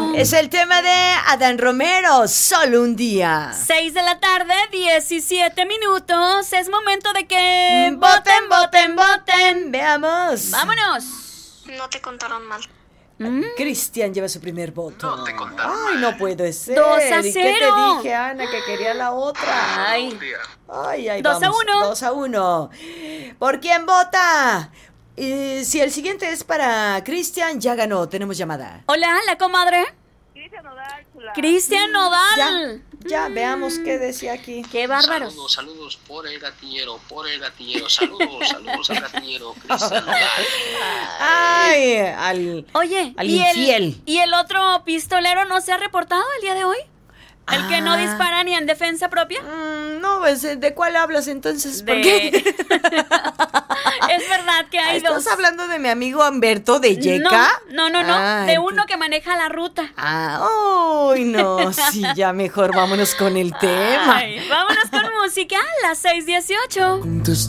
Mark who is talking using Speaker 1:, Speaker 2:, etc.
Speaker 1: Es el tema de Adán Romero, Solo un día.
Speaker 2: 6 de la tarde, 17 minutos. Es momento de que...
Speaker 1: Voten, voten, voten. Veamos.
Speaker 2: ¡Vámonos!
Speaker 3: No te contaron mal.
Speaker 1: Cristian lleva su primer voto.
Speaker 4: No te contaron
Speaker 1: Ay,
Speaker 4: mal.
Speaker 1: no puede ser.
Speaker 2: 2-0.
Speaker 1: ¿Y qué te dije, Ana, que quería la otra?
Speaker 2: Ay.
Speaker 1: Ay,
Speaker 2: 2-1.
Speaker 1: 2-1. ¿Por quién vota? Si el siguiente es para Cristian, ya ganó. Tenemos llamada.
Speaker 2: Hola, la comadre.
Speaker 5: Cristian Nodal, chula.
Speaker 2: Cristian Nodal.
Speaker 1: Ya, veamos qué decía aquí.
Speaker 2: Qué bárbaros.
Speaker 4: Saludos por el gatillero, saludos al gatillero, Cristian Nodal.
Speaker 1: Ay, al
Speaker 2: Oye,
Speaker 1: Al infiel.
Speaker 2: ¿Y el otro pistolero no se ha reportado el día de hoy? ¿El que no dispara ni en defensa propia?
Speaker 1: no, pues, ¿de cuál hablas entonces? ¿Por qué?
Speaker 2: Es verdad que hay dos.
Speaker 1: ¿Estás hablando de mi amigo Humberto de Yeca?
Speaker 2: No, de uno que maneja la ruta.
Speaker 1: Uy, no, sí, ya mejor vámonos con el tema.
Speaker 2: Ay, vámonos con música a las 6:18.